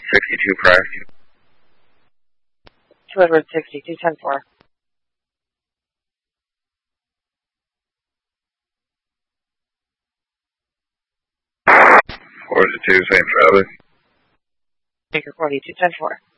62 prior. 2 Edward 62, 10-4. Horse 2, St. Travis. Baker 42, 10-4.